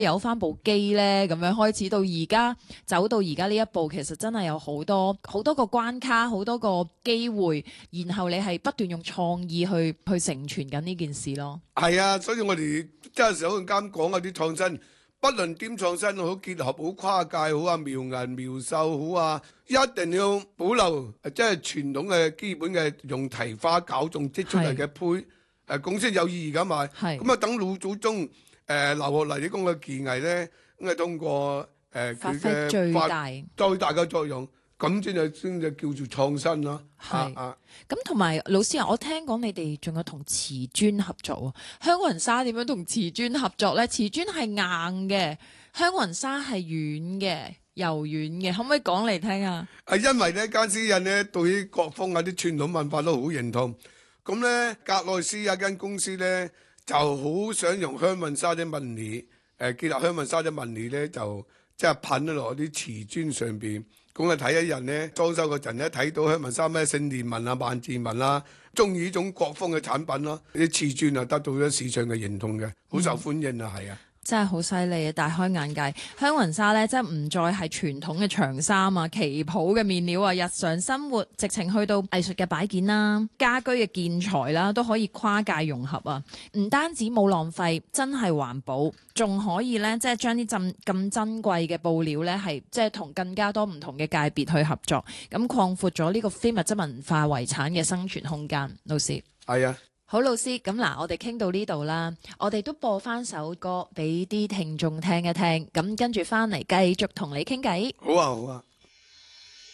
有翻部機咧？咁樣開始到而家走到而家呢一步，其實真係有好多個關卡，好多個機會，然後你係不斷用創意去成全緊呢件事咯。 係啊，所以我哋真係想啱講啊啲創新，不論點創新好，結合好跨界好啊，描銀描繡好啊，一定要保留即係傳統嘅基本嘅用提花攪種織出嚟嘅胚，咁先有意義㗎嘛。咁啊，等老祖宗留落嚟呢咁嘅技藝咧，咁啊通過發揮最大嘅作用。咁先至叫做創新咯。 係咁，同埋老師啊，我聽講你哋仲有同瓷磚合作喎。香雲紗點樣同瓷磚合作咧？瓷磚係硬嘅，香雲紗係軟嘅、柔軟嘅，可唔可以講嚟聽啊？ 因為咧間私人咧對於國風啊啲傳統文化都好認同，咁咧格內斯有間公司咧就好想用香雲紗啲紋理，結合香雲紗啲紋理咧就即係噴咗落啲瓷磚上邊。咁啊睇一人咧裝修嗰陣咧睇到香雲紗咩聖蓮紋啊、萬字紋啊，中意呢種國風嘅產品咯，啲瓷磚啊得到咗市場嘅認同嘅，好受歡迎啊，係啊。 真係好犀利啊！大開眼界。香雲紗咧，真係唔再係傳統嘅長衫啊、旗袍嘅面料啊，日常生活直情去到藝術嘅擺件啦、家居嘅建材啦，都可以跨界融合啊！唔單止冇浪費，真係環保，仲可以咧，即係將啲咁珍貴嘅布料咧，係即係同更加多唔同嘅界別去合作，咁擴闊咗呢個非物質文化遺產嘅生存空間。老師係啊。 好，老師，咁嗱，我哋傾到呢度啦，我哋都播翻首歌俾啲聽眾聽一聽，咁跟住翻嚟繼續同你傾偈。 好啊，好啊。